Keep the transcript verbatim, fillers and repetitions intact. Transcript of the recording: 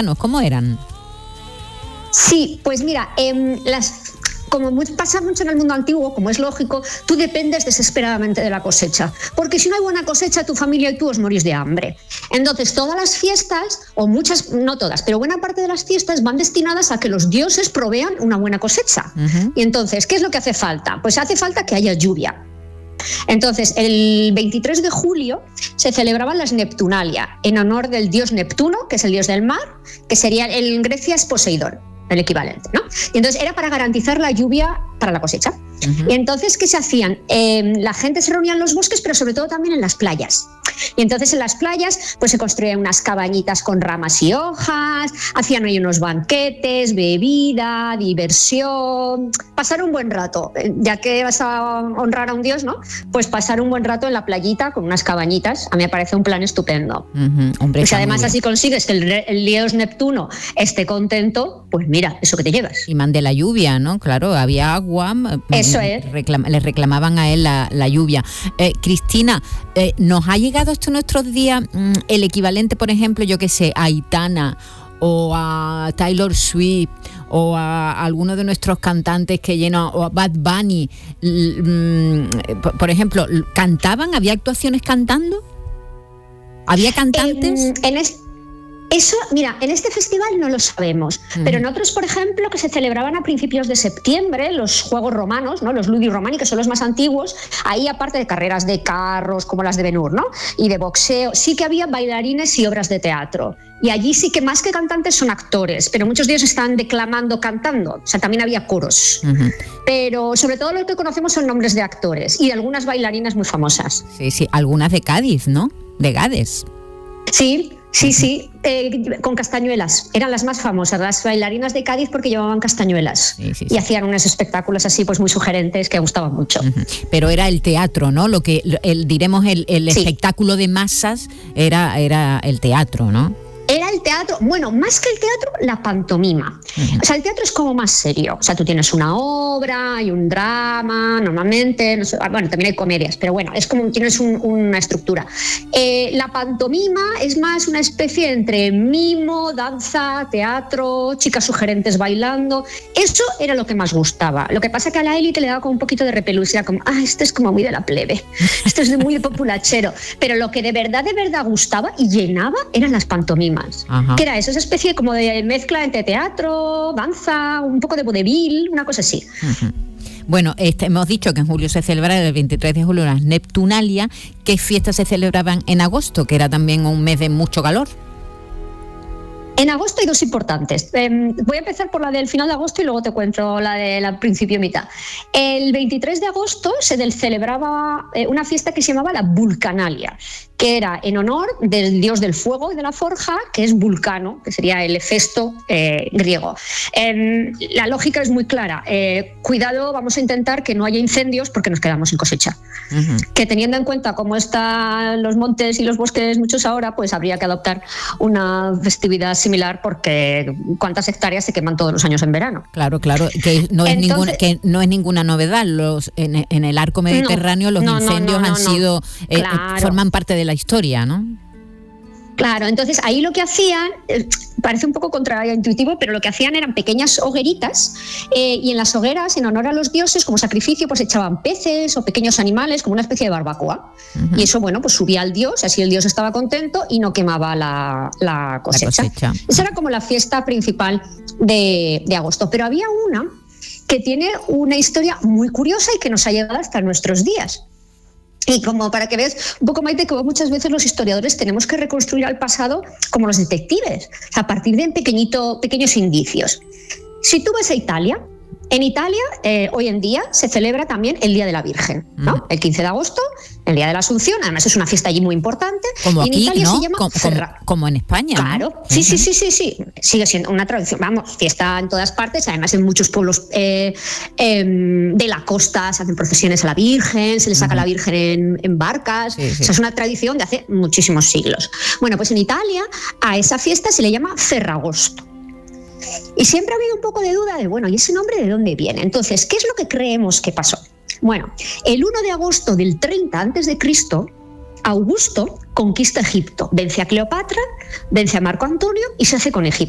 Cuéntanos, ¿cómo eran? Sí, pues mira, eh, las... como pasa mucho en el mundo antiguo, como es lógico, tú dependes desesperadamente de la cosecha, porque si no hay buena cosecha, tu familia y tú os morís de hambre. Entonces, todas las fiestas, o muchas, no todas, pero buena parte de las fiestas van destinadas a que los dioses provean una buena cosecha. Uh-huh. Y entonces, ¿qué es lo que hace falta? Pues hace falta que haya lluvia. Entonces, el veintitrés de julio se celebraban las Neptunalia, en honor del dios Neptuno, que es el dios del mar, que sería, en Grecia es Poseidón, el equivalente, ¿no? Y entonces era para garantizar la lluvia para la cosecha. Uh-huh. Y entonces, ¿qué se hacían? Eh, la gente se reunía en los bosques, pero sobre todo también en las playas. Y entonces en las playas pues se construían unas cabañitas con ramas y hojas, hacían ahí unos banquetes, bebida, diversión, pasar un buen rato, ya que vas a honrar a un dios, ¿no? Pues pasar un buen rato en la playita con unas cabañitas, a mí me parece un plan estupendo. Uh-huh. Hombre, y si además así consigues que el, el dios Neptuno esté contento, pues mira, eso que te llevas. Y mande la lluvia, ¿no? Claro, había agua. Eso es. Reclam- le reclamaban a él la, la lluvia. Eh, Cristina, eh, ¿nos ha llegado hasta nuestros días mmm, el equivalente, por ejemplo, yo qué sé, a Aitana o a Taylor Swift o a, a alguno de nuestros cantantes que llenan, o a Bad Bunny? Mmm, por, por ejemplo, ¿cantaban? ¿Había actuaciones cantando? ¿Había cantantes? Eh, en este Eso, mira, en este festival no lo sabemos, uh-huh. pero en otros, por ejemplo, que se celebraban a principios de septiembre, los Juegos Romanos, ¿no? Los Ludi Romani, que son los más antiguos, ahí aparte de carreras de carros como las de Ben-Hur, ¿no? Y de boxeo, sí que había bailarines y obras de teatro. Y allí sí que más que cantantes son actores, pero muchos de ellos están declamando, cantando, o sea, también había coros. Uh-huh. Pero sobre todo lo que conocemos son nombres de actores y de algunas bailarinas muy famosas. Sí, sí, algunas de Cádiz, ¿no? De Gades. Sí. Sí, sí, eh, con castañuelas. Eran las más famosas, las bailarinas de Cádiz, porque llevaban castañuelas. Sí, sí, sí. Y hacían unos espectáculos así, pues muy sugerentes, que gustaban mucho. Uh-huh. Pero era el teatro, ¿no? Lo que, el, diremos, el, el sí. espectáculo de masas era, era el teatro, ¿no? Era el teatro, bueno, más que el teatro, la pantomima. Uh-huh. O sea, el teatro es como más serio. O sea, tú tienes una obra, hay un drama, normalmente, no sé, bueno, también hay comedias, pero bueno, es como tienes un, una estructura. Eh, la pantomima es más una especie entre mimo, danza, teatro, chicas sugerentes bailando. Eso era lo que más gustaba. Lo que pasa es que a la élite le daba como un poquito de repelús. Era como, ah, esto es como muy de la plebe, esto es de muy de populachero. Pero lo que de verdad, de verdad gustaba y llenaba eran las pantomimas. Ajá. Que era eso, esa especie como de mezcla entre teatro, danza, un poco de vodevil, una cosa así. Uh-huh. Bueno, este, hemos dicho que en julio se celebraba el veintitrés de julio las Neptunalia. ¿Qué fiestas se celebraban en agosto, que era también un mes de mucho calor? En agosto hay dos importantes. Eh, voy a empezar por la del final de agosto y luego te cuento la del principio mitad. El veintitrés de agosto se celebraba eh, una fiesta que se llamaba la Vulcanalia, que era en honor del dios del fuego y de la forja, que es Vulcano, que sería el Hefesto eh, griego. Eh, la lógica es muy clara. Eh, cuidado, vamos a intentar que no haya incendios porque nos quedamos sin cosecha. Uh-huh. Que teniendo en cuenta cómo están los montes y los bosques muchos ahora, pues habría que adoptar una festividad similar, porque cuántas hectáreas se queman todos los años en verano. Claro, claro, que no es, Entonces, ninguna, que no es ninguna novedad. Los, en, en el arco mediterráneo no, los no, incendios no, no, no, han no. sido, eh, claro. forman parte de la historia, ¿no? Claro, entonces ahí lo que hacían, eh, parece un poco contraintuitivo, pero lo que hacían eran pequeñas hogueritas eh, y en las hogueras, en honor a los dioses, como sacrificio, pues echaban peces o pequeños animales, como una especie de barbacoa. Uh-huh. Y eso, bueno, pues subía al dios, así el dios estaba contento y no quemaba la, la, cosecha. la cosecha. Esa era como la fiesta principal de, de agosto. Pero había una que tiene una historia muy curiosa y que nos ha llegado hasta nuestros días. Y como para que veas un poco, Maite, que muchas veces los historiadores tenemos que reconstruir al pasado como los detectives, a partir de pequeñito, pequeños indicios. Si tú vas a Italia, en Italia eh, hoy en día se celebra también el Día de la Virgen, ¿no? Mm. El quince de agosto, el Día de la Asunción, además es una fiesta allí muy importante. Como y en aquí, Italia ¿no? se llama como, Ferra. Como, como en España. Claro, ¿no? sí, uh-huh. sí, sí, sí, sí. Sigue siendo una tradición, vamos, fiesta en todas partes, además en muchos pueblos eh, eh, de la costa se hacen procesiones a la Virgen, se le saca uh-huh. a la Virgen en, en barcas, sí, sí. O sea, es una tradición de hace muchísimos siglos. Bueno, pues en Italia a esa fiesta se le llama Ferragosto. Y siempre ha habido un poco de duda de, bueno, ¿y ese nombre de dónde viene? Entonces, ¿qué es lo que creemos que pasó? Bueno, el uno de agosto del treinta antes de Cristo, Augusto conquista Egipto, vence a Cleopatra, vence a Marco Antonio y se hace con Egipto.